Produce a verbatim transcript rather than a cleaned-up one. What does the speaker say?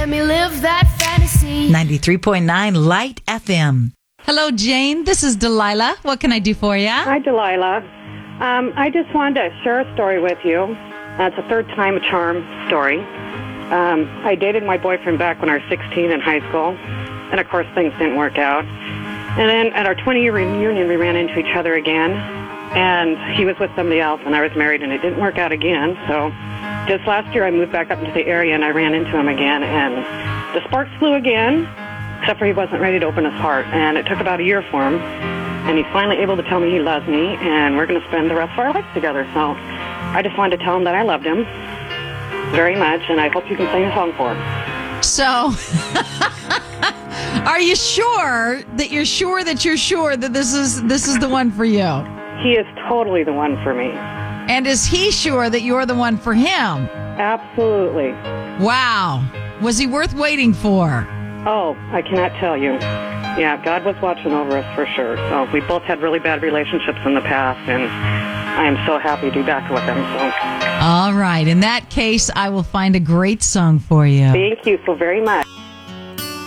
Let me live that fantasy. ninety-three point nine Light F M. Hello, Jane. This is Delilah. What can I do for you? Hi, Delilah. Um, I just wanted to share a story with you. Uh, it's a third time a charm story. Um, I dated my boyfriend back when I was sixteen in high school, and of course things didn't work out. And then at our twenty-year reunion, we ran into each other again, and he was with somebody else, and I was married, and it didn't work out again. So just last year, I moved back up into the area, and I ran into him again, and the sparks flew again, except for he wasn't ready to open his heart, and it took about a year for him, and he's finally able to tell me he loves me, and we're going to spend the rest of our lives together. So I just wanted to tell him that I loved him very much, and I hope you can sing a song for him. So, are you sure that you're sure that you're sure that this is this is the one for you? He is totally the one for me. And is he sure that you're the one for him? Absolutely. Wow. Was he worth waiting for? Oh, I cannot tell you. Yeah, God was watching over us for sure. So we both had really bad relationships in the past, and I am so happy to be back with him. So. All right. In that case, I will find a great song for you. Thank you so very much.